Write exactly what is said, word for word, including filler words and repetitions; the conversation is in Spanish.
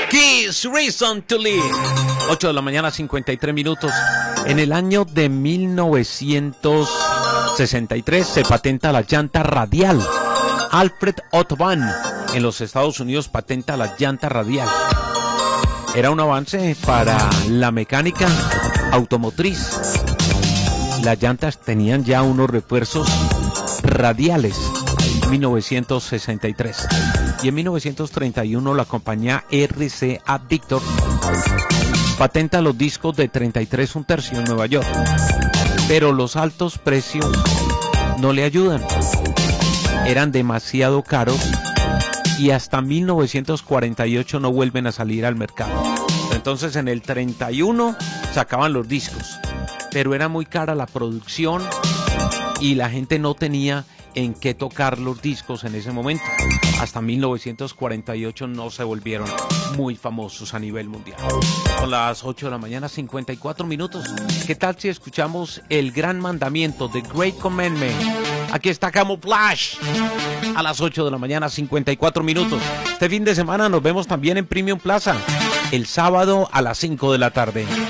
Kiss Reason to Live. ocho de la mañana, cincuenta y tres minutos. En el año de mil novecientos sesenta y tres se patenta la llanta radial. Alfred Otto Bahn en los Estados Unidos patenta la llanta radial. Era un avance para la mecánica automotriz. Las llantas tenían ya unos refuerzos radiales. mil novecientos sesenta y tres. Y en mil novecientos treinta y uno la compañía R C A Victor patenta los discos de treinta y tres un tercio en Nueva York. Pero los altos precios no le ayudan. Eran demasiado caros y hasta mil novecientos cuarenta y ocho no vuelven a salir al mercado. Entonces en el treinta y uno sacaban los discos, pero era muy cara la producción y la gente no tenía en qué tocar los discos en ese momento. Hasta mil novecientos cuarenta y ocho no se volvieron muy famosos a nivel mundial. Son las ocho de la mañana, cincuenta y cuatro minutos. ¿Qué tal si escuchamos el gran mandamiento, The Great Commandment? Aquí está Camouflage a las ocho de la mañana, cincuenta y cuatro minutos. Este fin de semana nos vemos también en Premium Plaza, el sábado a las cinco de la tarde.